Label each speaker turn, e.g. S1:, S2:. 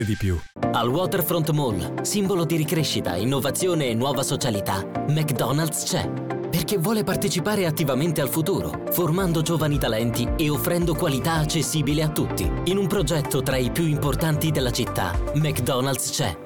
S1: di più.
S2: Al Waterfront Mall, simbolo di ricrescita, innovazione e nuova socialità, McDonald's c'è. Perché vuole partecipare attivamente al futuro, formando giovani talenti e offrendo qualità accessibile a tutti. In un progetto tra i più importanti della città, McDonald's c'è.